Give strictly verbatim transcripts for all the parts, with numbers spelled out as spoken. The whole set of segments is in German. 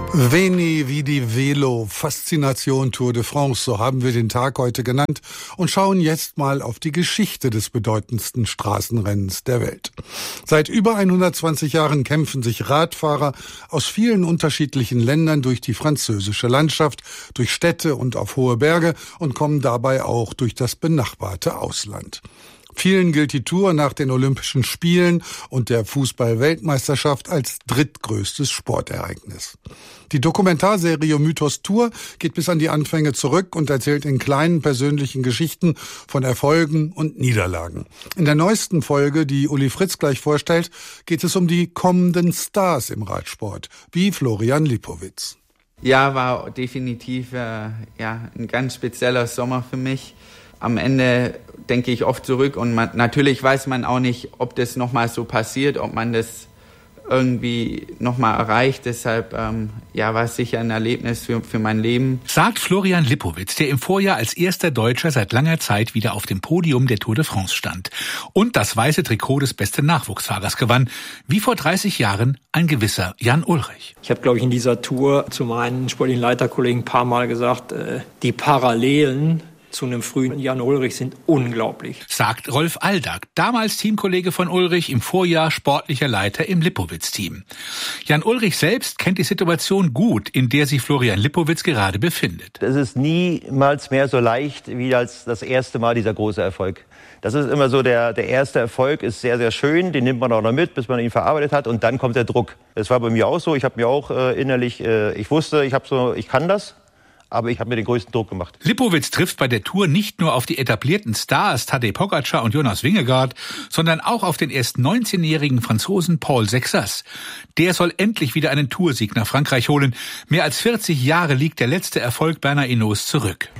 Veni Vidi Velo, Faszination Tour de France, so haben wir den Tag heute genannt und schauen jetzt mal auf die Geschichte des bedeutendsten Straßenrennens der Welt. Seit über hundertzwanzig Jahren kämpfen sich Radfahrer aus vielen unterschiedlichen Ländern durch die französische Landschaft, durch Städte und auf hohe Berge und kommen dabei auch durch das benachbarte Ausland. Vielen gilt die Tour nach den Olympischen Spielen und der Fußball-Weltmeisterschaft als drittgrößtes Sportereignis. Die Dokumentarserie Mythos Tour geht bis an die Anfänge zurück und erzählt in kleinen persönlichen Geschichten von Erfolgen und Niederlagen. In der neuesten Folge, die Uli Fritz gleich vorstellt, geht es um die kommenden Stars im Radsport, wie Florian Lipowitz. Ja, war definitiv äh, ja, ein ganz spezieller Sommer für mich. Am Ende denke ich oft zurück und man, natürlich weiß man auch nicht, ob das nochmal so passiert, ob man das irgendwie nochmal erreicht. Deshalb ähm, ja, war es sicher ein Erlebnis für, für mein Leben. Sagt Florian Lipowitz, der im Vorjahr als erster Deutscher seit langer Zeit wieder auf dem Podium der Tour de France stand und das weiße Trikot des besten Nachwuchsfahrers gewann, wie vor dreißig Jahren ein gewisser Jan Ullrich. Ich habe, glaube ich, in dieser Tour zu meinen sportlichen Leiterkollegen ein paar Mal gesagt, äh, die Parallelen zu einem frühen Jan Ullrich sind unglaublich. Sagt Rolf Aldag, damals Teamkollege von Ullrich, im Vorjahr sportlicher Leiter im Lipowitz-Team. Jan Ullrich selbst kennt die Situation gut, in der sich Florian Lipowitz gerade befindet. Es ist niemals mehr so leicht wie als das erste Mal dieser große Erfolg. Das ist immer so, der, der erste Erfolg ist sehr, sehr schön, den nimmt man auch noch mit, bis man ihn verarbeitet hat und dann kommt der Druck. Das war bei mir auch so, ich habe mir auch äh, innerlich, äh, ich wusste, ich, hab so, ich kann das. Aber ich habe mir den größten Druck gemacht. Lipowitz trifft bei der Tour nicht nur auf die etablierten Stars Tadej Pogačar und Jonas Vingegaard, sondern auch auf den erst neunzehnjährigen Franzosen Paul Sexas. Der soll endlich wieder einen Toursieg nach Frankreich holen. Mehr als vierzig Jahre liegt der letzte Erfolg Bernard Hinault zurück.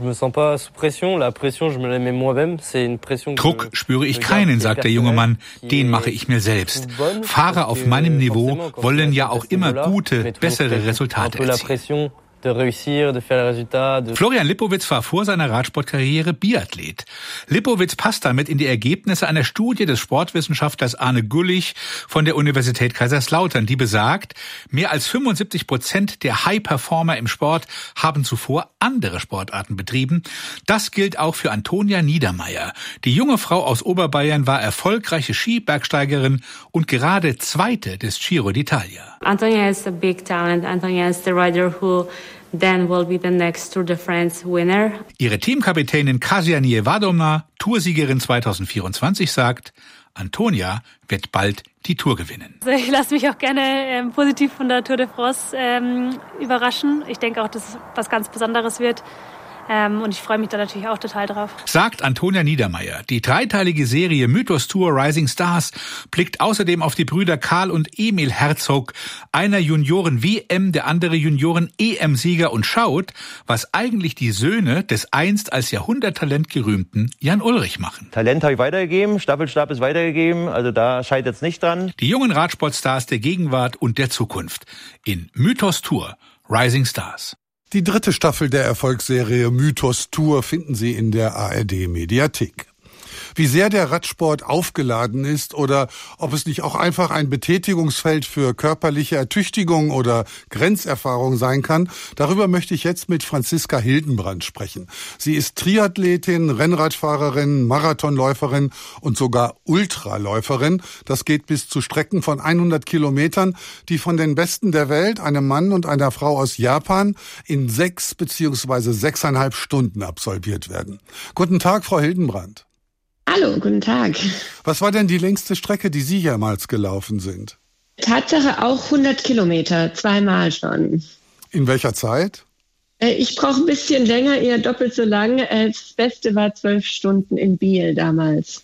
Druck spüre ich keinen, sagt der junge Mann. Den mache ich mir selbst. Fahrer auf meinem Niveau wollen ja auch immer gute, bessere Resultate erzielen. Florian Lipowitz war vor seiner Radsportkarriere Biathlet. Lipowitz passt damit in die Ergebnisse einer Studie des Sportwissenschaftlers Arne Güllich von der Universität Kaiserslautern, die besagt, mehr als fünfundsiebzig Prozent der High-Performer im Sport haben zuvor andere Sportarten betrieben. Das gilt auch für Antonia Niedermeyer. Die junge Frau aus Oberbayern war erfolgreiche Skibergsteigerin und gerade Zweite des Giro d'Italia. Antonia is a big talent. Antonia is the rider who then will be the next Tour de France winner. Ihre Teamkapitänin Kasia Niewiadoma, Toursiegerin zweitausendvierundzwanzig, sagt, Antonia wird bald die Tour gewinnen. Also ich lasse mich auch gerne ähm, positiv von der Tour de France ähm, überraschen. Ich denke auch, dass es was ganz Besonderes wird. Ähm, und ich freue mich da natürlich auch total drauf. Sagt Antonia Niedermeyer. Die dreiteilige Serie Mythos Tour Rising Stars blickt außerdem auf die Brüder Karl und Emil Herzog, einer Junioren-W M, der andere Junioren-E M-Sieger, und schaut, was eigentlich die Söhne des einst als Jahrhunderttalent gerühmten Jan Ullrich machen. Talent habe ich weitergegeben, Staffelstab ist weitergegeben, also da scheitert es nicht dran. Die jungen Radsportstars der Gegenwart und der Zukunft in Mythos Tour Rising Stars. Die dritte Staffel der Erfolgsserie Mythos Tour finden Sie in der A R D-Mediathek. Wie sehr der Radsport aufgeladen ist oder ob es nicht auch einfach ein Betätigungsfeld für körperliche Ertüchtigung oder Grenzerfahrung sein kann, darüber möchte ich jetzt mit Franziska Hildenbrand sprechen. Sie ist Triathletin, Rennradfahrerin, Marathonläuferin und sogar Ultraläuferin. Das geht bis zu Strecken von hundert Kilometern, die von den Besten der Welt, einem Mann und einer Frau aus Japan, in sechs beziehungsweise sechseinhalb Stunden absolviert werden. Guten Tag, Frau Hildenbrand. Hallo, guten Tag. Was war denn die längste Strecke, die Sie jemals gelaufen sind? Tatsache auch hundert Kilometer, zweimal schon. In welcher Zeit? Ich brauche ein bisschen länger, eher doppelt so lang. Das Beste war zwölf Stunden in Biel damals.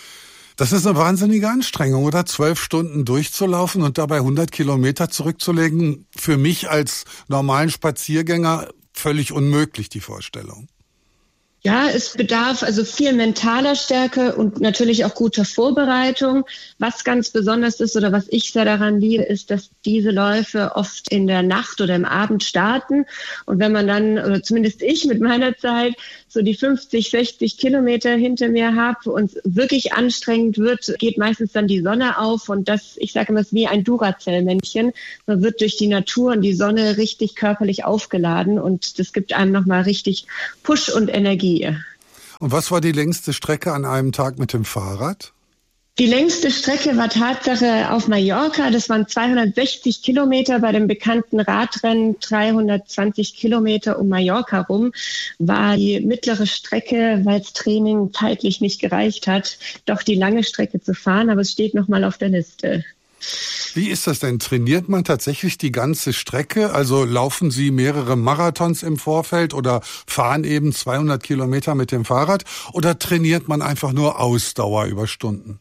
Das ist eine wahnsinnige Anstrengung, oder? Zwölf Stunden durchzulaufen und dabei hundert Kilometer zurückzulegen. Für mich als normalen Spaziergänger völlig unmöglich, die Vorstellung. Ja, es bedarf also viel mentaler Stärke und natürlich auch guter Vorbereitung. Was ganz besonders ist oder was ich sehr daran liebe, ist, dass diese Läufe oft in der Nacht oder im Abend starten. Und wenn man dann, oder zumindest ich mit meiner Zeit, so die fünfzig, sechzig Kilometer hinter mir habe und wirklich anstrengend wird, geht meistens dann die Sonne auf. Und das, ich sage immer, ist wie ein Duracell-Männchen. Man wird durch die Natur und die Sonne richtig körperlich aufgeladen und das gibt einem nochmal richtig Push und Energie. Und was war die längste Strecke an einem Tag mit dem Fahrrad? Die längste Strecke war Tatsache auf Mallorca. Das waren zweihundertsechzig Kilometer bei dem bekannten Radrennen, dreihundertzwanzig Kilometer um Mallorca rum. War die mittlere Strecke, weil das Training zeitlich nicht gereicht hat, doch die lange Strecke zu fahren. Aber es steht noch mal auf der Liste. Wie ist das denn? Trainiert man tatsächlich die ganze Strecke? Also laufen Sie mehrere Marathons im Vorfeld oder fahren eben zweihundert Kilometer mit dem Fahrrad? Oder trainiert man einfach nur Ausdauer über Stunden?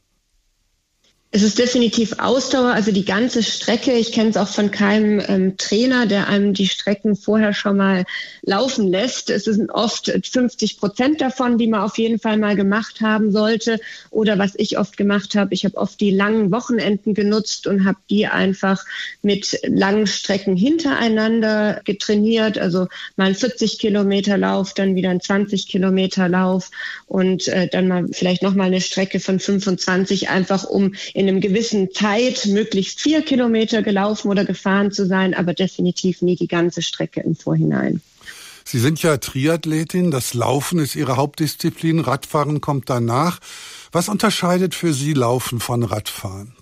Es ist definitiv Ausdauer, also die ganze Strecke. Ich kenne es auch von keinem ähm, Trainer, der einem die Strecken vorher schon mal laufen lässt. Es sind oft fünfzig Prozent davon, die man auf jeden Fall mal gemacht haben sollte. Oder was ich oft gemacht habe, ich habe oft die langen Wochenenden genutzt und habe die einfach mit langen Strecken hintereinander getrainiert. Also mal einen vierzig Kilometer Lauf, dann wieder einen zwanzig Kilometer Lauf und äh, dann mal vielleicht nochmal eine Strecke von fünfundzwanzig, einfach um in einem gewissen Zeit möglichst vier Kilometer gelaufen oder gefahren zu sein, aber definitiv nie die ganze Strecke im Vorhinein. Sie sind ja Triathletin, das Laufen ist Ihre Hauptdisziplin, Radfahren kommt danach. Was unterscheidet für Sie Laufen von Radfahren?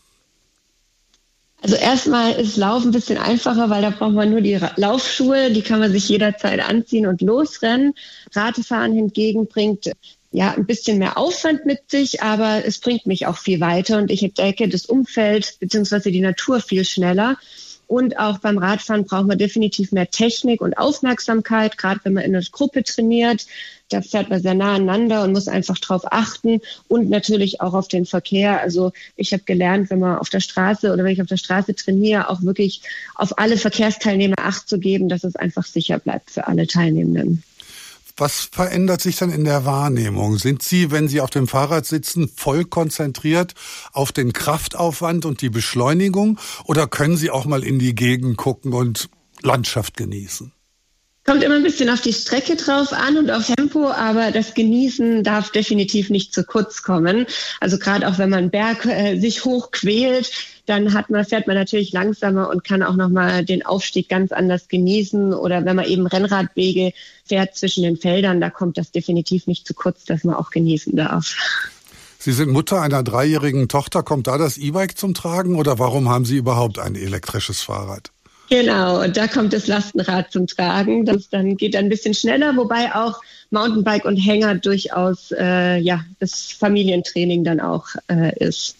Also erstmal ist Laufen ein bisschen einfacher, weil da braucht man nur die Laufschuhe, die kann man sich jederzeit anziehen und losrennen. Radfahren hingegen bringt ja ein bisschen mehr Aufwand mit sich, aber es bringt mich auch viel weiter und ich entdecke das Umfeld bzw. die Natur viel schneller. Und auch beim Radfahren braucht man definitiv mehr Technik und Aufmerksamkeit, gerade wenn man in einer Gruppe trainiert. Da fährt man sehr nah aneinander und muss einfach drauf achten und natürlich auch auf den Verkehr. Also ich habe gelernt, wenn man auf der Straße oder wenn ich auf der Straße trainiere, auch wirklich auf alle Verkehrsteilnehmer Acht zu geben, dass es einfach sicher bleibt für alle Teilnehmenden. Was verändert sich dann in der Wahrnehmung? Sind Sie, wenn Sie auf dem Fahrrad sitzen, voll konzentriert auf den Kraftaufwand und die Beschleunigung? Oder können Sie auch mal in die Gegend gucken und Landschaft genießen? Kommt immer ein bisschen auf die Strecke drauf an und auf Tempo, aber das Genießen darf definitiv nicht zu kurz kommen. Also gerade auch wenn man einen Berg äh, sich hochquält, dann hat man, fährt man natürlich langsamer und kann auch nochmal den Aufstieg ganz anders genießen. Oder wenn man eben Rennradwege fährt zwischen den Feldern, da kommt das definitiv nicht zu kurz, dass man auch genießen darf. Sie sind Mutter einer dreijährigen Tochter. Kommt da das E-Bike zum Tragen oder warum haben Sie überhaupt ein elektrisches Fahrrad? Genau, und da kommt das Lastenrad zum Tragen. Das dann geht ein bisschen schneller, wobei auch Mountainbike und Hänger durchaus äh, ja das Familientraining dann auch äh, ist.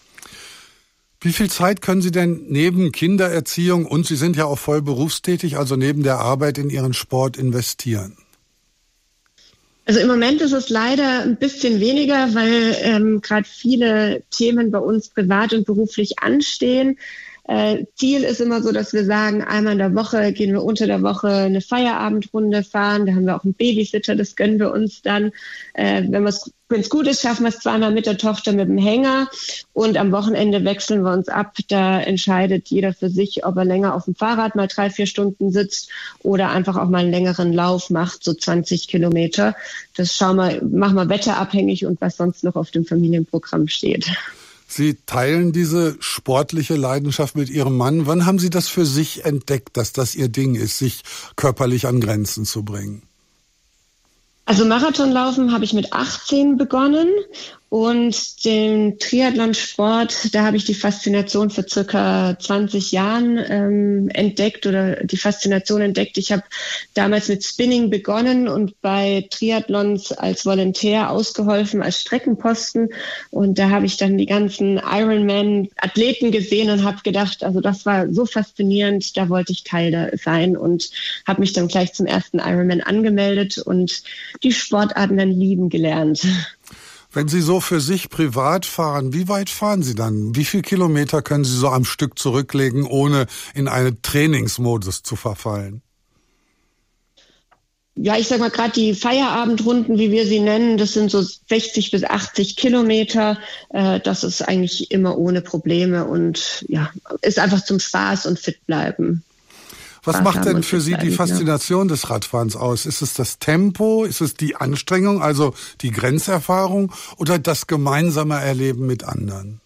Wie viel Zeit können Sie denn neben Kindererziehung und Sie sind ja auch voll berufstätig, also neben der Arbeit in Ihren Sport investieren? Also im Moment ist es leider ein bisschen weniger, weil ähm, gerade viele Themen bei uns privat und beruflich anstehen. Äh, Ziel ist immer so, dass wir sagen, einmal in der Woche gehen wir unter der Woche eine Feierabendrunde fahren. Da haben wir auch einen Babysitter, das gönnen wir uns dann. Äh, wenn es gut ist, schaffen wir es zweimal mit der Tochter mit dem Hänger. Und am Wochenende wechseln wir uns ab. Da entscheidet jeder für sich, ob er länger auf dem Fahrrad mal drei, vier Stunden sitzt oder einfach auch mal einen längeren Lauf macht, so zwanzig Kilometer. Das schauen wir, machen wir wetterabhängig und was sonst noch auf dem Familienprogramm steht. Sie teilen diese sportliche Leidenschaft mit Ihrem Mann. Wann haben Sie das für sich entdeckt, dass das Ihr Ding ist, sich körperlich an Grenzen zu bringen? Also Marathonlaufen habe ich mit achtzehn begonnen und den Triathlonsport, da habe ich die Faszination vor circa zwanzig Jahren ähm, entdeckt oder die Faszination entdeckt. Ich habe damals mit Spinning begonnen und bei Triathlons als Volontär ausgeholfen als Streckenposten und da habe ich dann die ganzen Ironman-Athleten gesehen und habe gedacht, also das war so faszinierend, da wollte ich Teil da sein und habe mich dann gleich zum ersten Ironman angemeldet und die Sportarten dann lieben gelernt. Wenn Sie so für sich privat fahren, wie weit fahren Sie dann? Wie viele Kilometer können Sie so am Stück zurücklegen, ohne in einen Trainingsmodus zu verfallen? ja, ich sag mal, gerade die Feierabendrunden, wie wir sie nennen, das sind so sechzig bis achtzig Kilometer. Äh, das ist eigentlich immer ohne Probleme und ja, ist einfach zum Spaß und fit bleiben. Was Spaß macht denn und für fit Sie die bleiben, Faszination ja. des Radfahrens aus? Ist es das Tempo? Ist es die Anstrengung, also die Grenzerfahrung oder das gemeinsame Erleben mit anderen?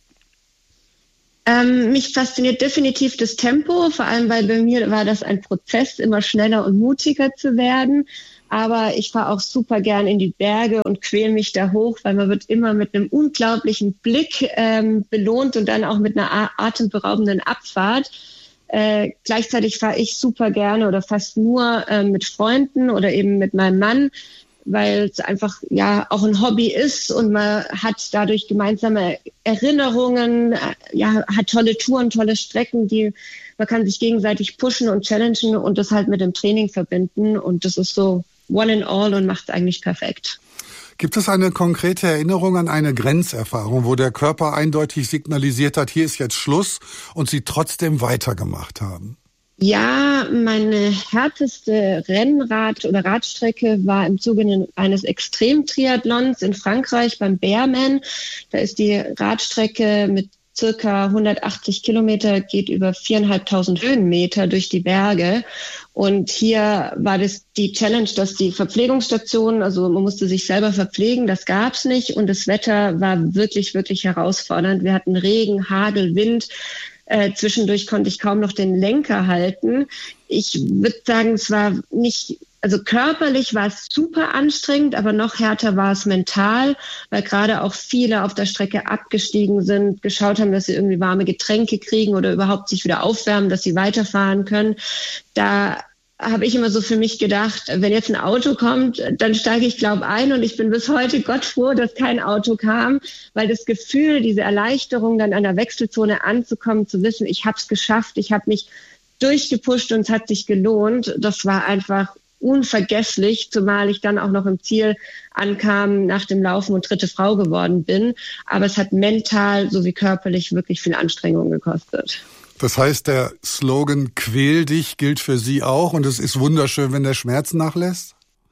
Ähm, mich fasziniert definitiv das Tempo, vor allem weil bei mir war das ein Prozess, immer schneller und mutiger zu werden. Aber ich fahre auch super gern in die Berge und quäle mich da hoch, weil man wird immer mit einem unglaublichen Blick ähm, belohnt und dann auch mit einer atemberaubenden Abfahrt. Äh, gleichzeitig fahre ich super gerne oder fast nur äh, mit Freunden oder eben mit meinem Mann, weil es einfach ja auch ein Hobby ist und man hat dadurch gemeinsame Erinnerungen, ja, hat tolle Touren, tolle Strecken, die man kann sich gegenseitig pushen und challengen und das halt mit dem Training verbinden und das ist so one and all und macht es eigentlich perfekt. Gibt es eine konkrete Erinnerung an eine Grenzerfahrung, wo der Körper eindeutig signalisiert hat, hier ist jetzt Schluss und Sie trotzdem weitergemacht haben? Ja, meine härteste Rennrad- oder Radstrecke war im Zuge eines Extremtriathlons in Frankreich beim Bearman. Da ist die Radstrecke mit circa hundertachtzig Kilometer, geht über viertausendfünfhundert Höhenmeter durch die Berge. Und hier war das die Challenge, dass die Verpflegungsstationen, also man musste sich selber verpflegen, das gab's nicht. Und das Wetter war wirklich, wirklich herausfordernd. Wir hatten Regen, Hagel, Wind. Äh, zwischendurch konnte ich kaum noch den Lenker halten. Ich würde sagen, es war nicht, also körperlich war es super anstrengend, aber noch härter war es mental, weil gerade auch viele auf der Strecke abgestiegen sind, geschaut haben, dass sie irgendwie warme Getränke kriegen oder überhaupt sich wieder aufwärmen, dass sie weiterfahren können. Da habe ich immer so für mich gedacht, wenn jetzt ein Auto kommt, dann steige ich, glaube ein und ich bin bis heute Gott froh, dass kein Auto kam, weil das Gefühl, diese Erleichterung, dann an der Wechselzone anzukommen, zu wissen, ich habe es geschafft, ich habe mich durchgepusht und es hat sich gelohnt, das war einfach unvergesslich, zumal ich dann auch noch im Ziel ankam, nach dem Laufen und dritte Frau geworden bin. Aber es hat mental sowie körperlich wirklich viel Anstrengung gekostet. Das heißt, der Slogan "Quäl dich" gilt für Sie auch und es ist wunderschön, wenn der Schmerz nachlässt?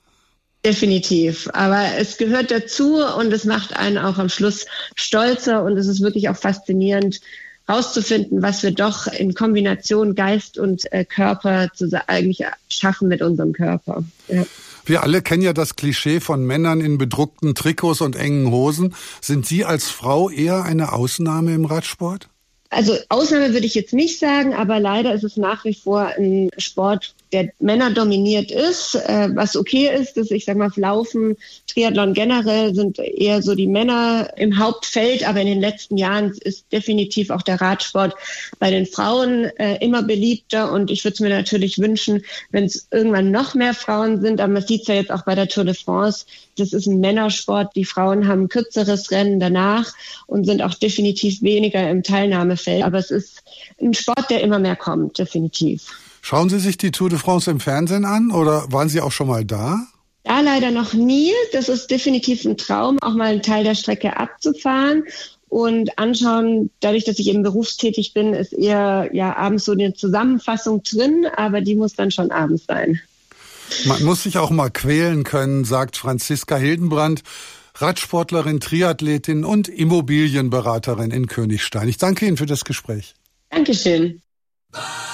Definitiv. Aber es gehört dazu und es macht einen auch am Schluss stolzer und es ist wirklich auch faszinierend, rauszufinden, was wir doch in Kombination Geist und äh, Körper zu, eigentlich schaffen mit unserem Körper. Ja. Wir alle kennen ja das Klischee von Männern in bedruckten Trikots und engen Hosen. Sind Sie als Frau eher eine Ausnahme im Radsport? Also Ausnahme würde ich jetzt nicht sagen, aber leider ist es nach wie vor ein Sport, der männerdominiert ist, äh, was okay ist, dass ich sage mal Laufen, Triathlon generell sind eher so die Männer im Hauptfeld, aber in den letzten Jahren ist definitiv auch der Radsport bei den Frauen äh, immer beliebter und ich würde es mir natürlich wünschen, wenn es irgendwann noch mehr Frauen sind, aber man sieht es ja jetzt auch bei der Tour de France, das ist ein Männersport, die Frauen haben ein kürzeres Rennen danach und sind auch definitiv weniger im Teilnahmefeld, aber es ist ein Sport, der immer mehr kommt, definitiv. Schauen Sie sich die Tour de France im Fernsehen an oder waren Sie auch schon mal da? Da leider noch nie. Das ist definitiv ein Traum, auch mal einen Teil der Strecke abzufahren und anschauen. Dadurch, dass ich eben berufstätig bin, ist eher ja abends so eine Zusammenfassung drin, aber die muss dann schon abends sein. Man muss sich auch mal quälen können, sagt Franziska Hildenbrand, Radsportlerin, Triathletin und Immobilienberaterin in Königstein. Ich danke Ihnen für das Gespräch. Dankeschön.